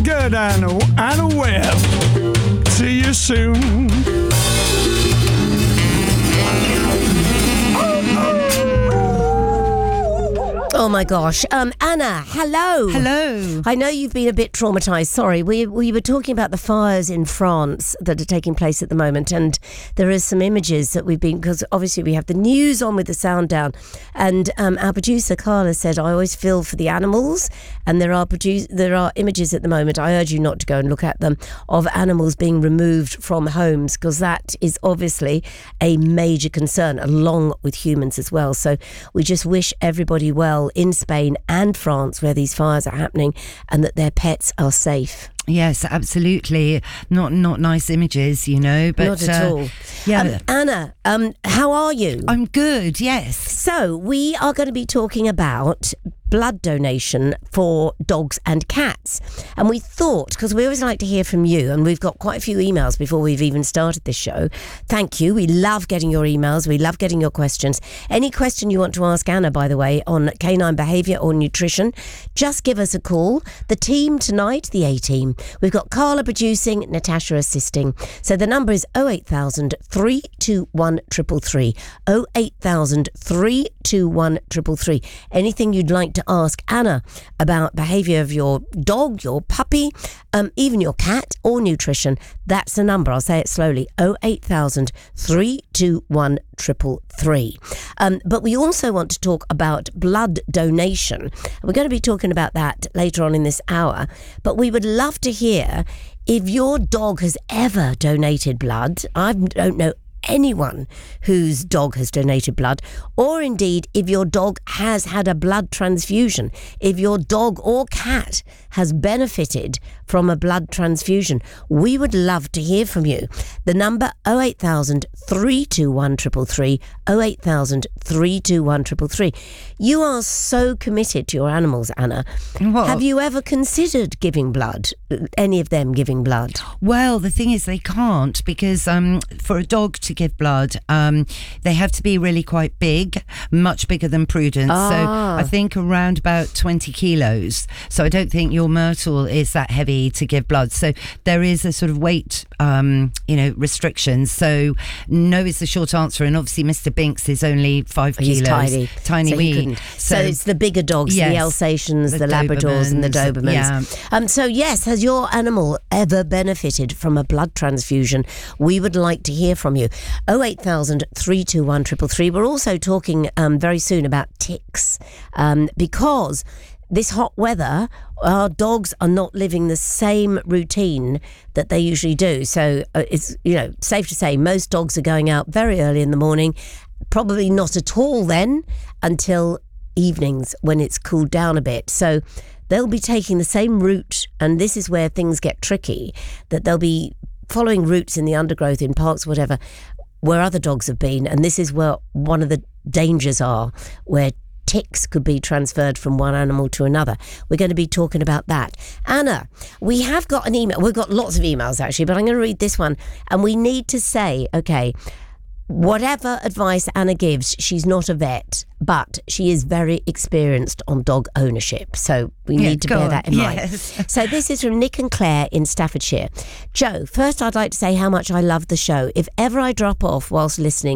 good, Anna Webb. See you soon. Oh my gosh. Anna, hello. Hello. I know you've been a bit traumatised. Sorry. We were talking about the fires in France that are taking place at the moment, and there are some images that we've been, because obviously we have the news on with the sound down, and our producer Carla said, I always feel for the animals, and there are images at the moment, I urge you not to go and look at them, of animals being removed from homes, because that is obviously a major concern, along with humans as well. So we just wish everybody well in Spain and France where these fires are happening, and that their pets are safe. Yes, absolutely. Not nice images, but not at all. Yeah, Anna, how are you? I'm good. Yes. So we are going to be talking about blood donation for dogs and cats, and we thought, because we always like to hear from you, and we've got quite a few emails before we've even started this show. Thank you. We love getting your emails. We love getting your questions. Any question you want to ask Anna, by the way, on canine behaviour or nutrition, just give us a call. The team tonight, the A team, we've got Carla producing, Natasha assisting. So the number is 08000 321 333. 08000 321 333. Anything you'd like to ask Anna about behaviour of your dog, your puppy, even your cat, or nutrition, that's the number. I'll say it slowly. 08000 321 333. But we also want to talk about blood donation. We're going to be talking about that later on in this hour, but we would love to hear if your dog has ever donated blood. I don't know anyone whose dog has donated blood, or indeed if your dog has had a blood transfusion, if your dog or cat has benefited from a blood transfusion. We would love to hear from you. The number 08000 321 333, 08000 321 333. You are so committed to your animals, Anna. What? Have you ever considered giving blood? Any of them giving blood? Well, the thing is they can't, because for a dog to give blood, they have to be really quite big, much bigger than Prudence. So I think around about 20 kilos. So I don't think your Myrtle is that heavy to give blood. So there is a sort of weight, restriction. So no is the short answer. And obviously Mr. Binks is only 5 kilos. He's tiny so wee. So it's the bigger dogs, yes, the Alsatians, the Labradors and the Dobermans. Yeah. So yes, has your animal ever benefited from a blood transfusion? We would like to hear from you. 08000 321 333. We're also talking very soon about ticks, because this hot weather, our dogs are not living the same routine that they usually do. So it's safe to say most dogs are going out very early in the morning, probably not at all then until evenings when it's cooled down a bit. So they'll be taking the same route, and this is where things get tricky, that they'll be following routes in the undergrowth, in parks, whatever, where other dogs have been. And this is where one of the dangers are, where ticks could be transferred from one animal to another. We're going to be talking about that. Anna, we have got an email. We've got lots of emails actually, but I'm going to read this one. And we need to say, okay, whatever advice Anna gives, she's not a vet, but she is very experienced on dog ownership. So we need to bear that in mind. So this is from Nick and Claire in Staffordshire. Joe, first I'd like to say how much I love the show. If ever I drop off whilst listening,